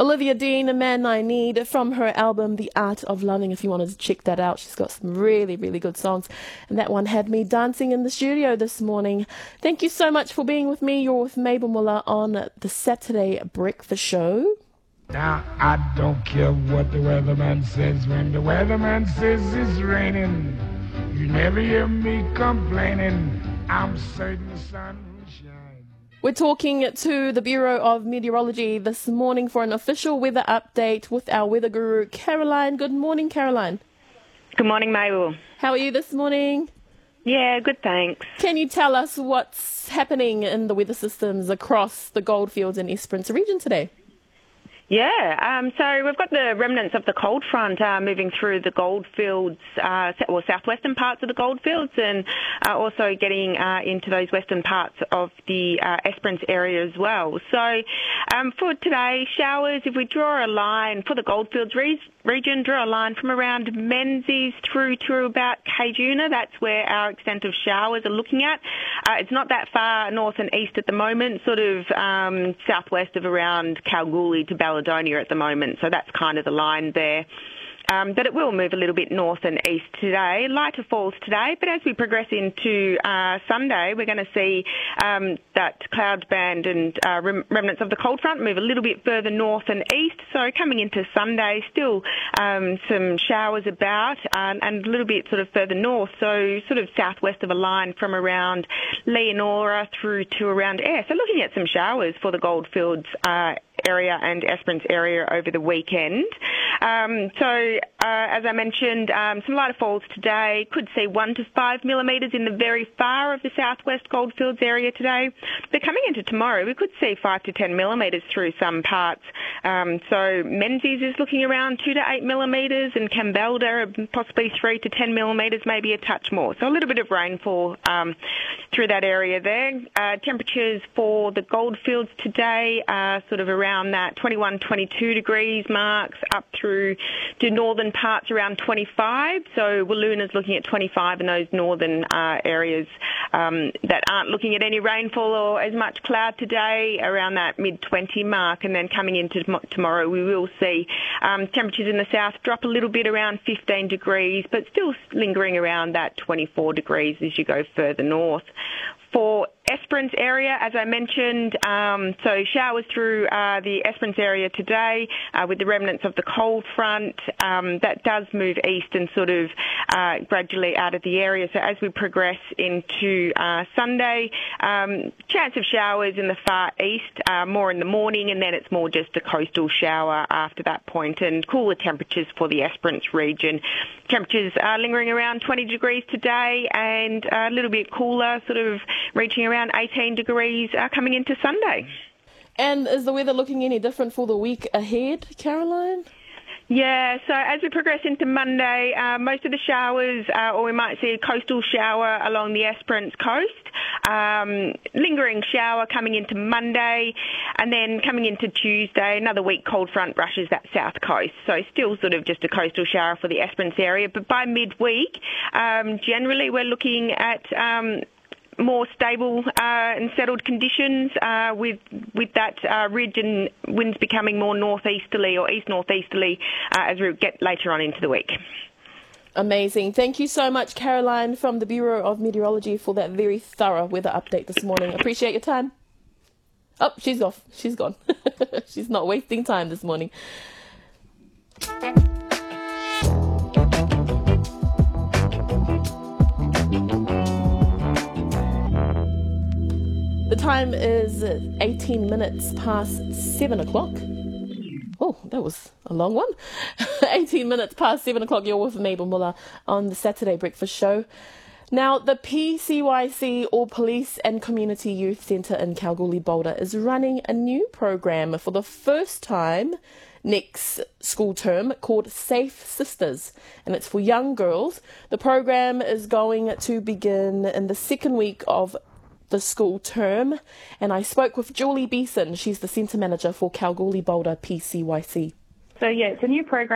Olivia Dean, A Man I Need, from her album The Art of Loving, if you wanted to check that out. She's got some really, really good songs, and that one had me dancing in the studio this morning. Thank you so much for being with me. You're with Mabel Muller on the Saturday Breakfast Show. Now, I don't care what the weatherman says. When the weatherman says it's raining, you never hear me complaining. I'm certain the sun will shine. We're talking to the Bureau of Meteorology this morning for an official weather update with our weather guru, Caroline. Good morning, Caroline. Good morning, Mabel. How are you this morning? Yeah, good, thanks. Can you tell us what's happening in the weather systems across the Goldfields and Esperance region today? Yeah, so we've got the remnants of the cold front moving through the Goldfields, or southwestern parts of the Goldfields, and also getting into those western parts of the Esperance area as well. So for today, showers, if we draw a line for the Goldfields region, draw a line from around Menzies through to about Cajuna. That's where our extent of showers are looking at. It's not that far north and east at the moment, sort of southwest of around Kalgoorlie to Balladonia at the moment. So that's kind of the line there. But it will move a little bit north and east today. Lighter falls today, but as we progress into Sunday, we're going to see that cloud band and remnants of the cold front move a little bit further north and east. So coming into Sunday, still some showers about and a little bit sort of further north, so sort of southwest of a line from around Leonora through to around Ayr. So looking at some showers for the Goldfields area and Esperance area over the weekend. As I mentioned, some lighter falls today. Could see 1 to 5 millimetres in the very far of the southwest Goldfields area today. But coming into tomorrow, we could see 5 to 10 millimetres through some parts. So Menzies is looking around 2 to 8 millimetres, and Kambalda possibly 3 to 10 millimetres, maybe a touch more. So a little bit of rainfall through that area there. Temperatures for the Goldfields today are sort of around that 21, 22 degrees marks up through to northern parts around 25. So Walloona's looking at 25 in those northern areas that aren't looking at any rainfall or as much cloud today, around that mid-20 mark. And then coming into tomorrow, we will see temperatures in the south drop a little bit around 15 degrees, but still lingering around that 24 degrees as you go further north. For Esperance area, as I mentioned, so showers through the Esperance area today with the remnants of the cold front. That does move east and sort of gradually out of the area. So as we progress into Sunday, chance of showers in the far east, more in the morning, and then it's more just a coastal shower after that point, and cooler temperatures for the Esperance region. Temperatures are lingering around 20 degrees today and a little bit cooler, sort of reaching around 18 degrees coming into Sunday. And is the weather looking any different for the week ahead, Caroline? Yeah, so as we progress into Monday, most of the showers, or we might see a coastal shower along the Esperance coast, lingering shower coming into Monday, and then coming into Tuesday, another weak cold front brushes that south coast. So still sort of just a coastal shower for the Esperance area, but by midweek, generally we're looking at more stable and settled conditions with that ridge and winds becoming more northeasterly or east-northeasterly as we get later on into the week. Amazing. Thank you so much, Caroline, from the Bureau of Meteorology, for that very thorough weather update this morning. Appreciate your time. Oh, she's off. She's gone. She's not wasting time this morning. The time is 18 minutes past 7 o'clock. Oh, that was a long one. 18 minutes past 7 o'clock, you're with Mabel Muller on the Saturday Breakfast Show. Now, the PCYC, or Police and Community Youth Centre in Kalgoorlie-Boulder, is running a new program for the first time next school term called Safe Sisters, and it's for young girls. The program is going to begin in the second week of the school term, and I spoke with Julie Beeson. She's the centre manager for Kalgoorlie-Boulder PCYC. So yeah, it's a new program